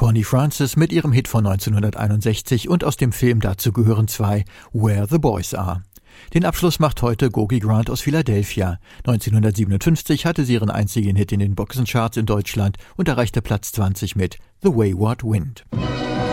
Connie Francis mit ihrem Hit von 1961 und aus dem Film dazu gehören zwei, Where the Boys Are. Den Abschluss macht heute Gogi Grant aus Philadelphia. 1957 hatte sie ihren einzigen Hit in den Boxencharts in Deutschland und erreichte Platz 20 mit The Wayward Wind.